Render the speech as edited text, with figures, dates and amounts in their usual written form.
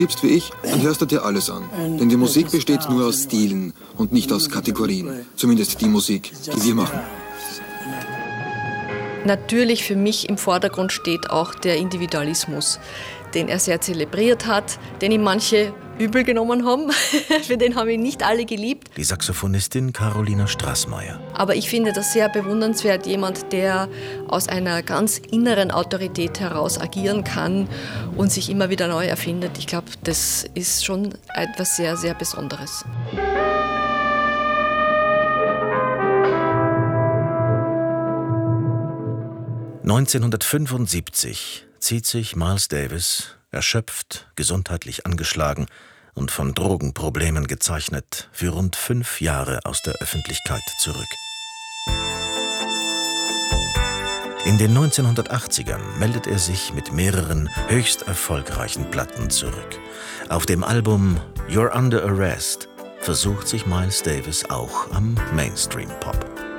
liebst wie ich, dann hörst du dir alles an. Denn die Musik besteht nur aus Stilen und nicht aus Kategorien. Zumindest die Musik, die wir machen. Natürlich für mich im Vordergrund steht auch der Individualismus, den er sehr zelebriert hat, den ihm manche übel genommen haben. Für den haben ihn nicht alle geliebt. Die Saxophonistin Carolina Straßmeier. Aber ich finde das sehr bewundernswert, jemand, der aus einer ganz inneren Autorität heraus agieren kann und sich immer wieder neu erfindet. Ich glaube, das ist schon etwas sehr, sehr Besonderes. (1975) zieht sich Miles Davis, erschöpft, gesundheitlich angeschlagen und von Drogenproblemen gezeichnet, für rund 5 Jahre aus der Öffentlichkeit zurück. In den 1980ern meldet er sich mit mehreren höchst erfolgreichen Platten zurück. Auf dem Album You're Under Arrest versucht sich Miles Davis auch am Mainstream-Pop.